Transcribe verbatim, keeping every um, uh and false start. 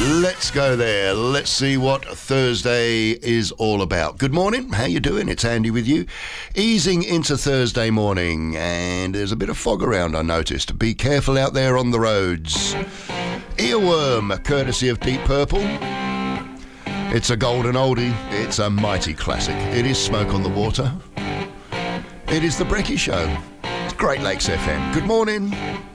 Let's go there. Let's see what Thursday is all about. Good morning. How you doing? It's Andy with you. Easing into Thursday morning, and there's a bit of fog around, I noticed. Be careful out there on the roads. Earworm, courtesy of Deep Purple. It's a golden oldie. It's a mighty classic. It is Smoke on the Water. It is The Brekkie Show. It's Great Lakes F M. Good morning.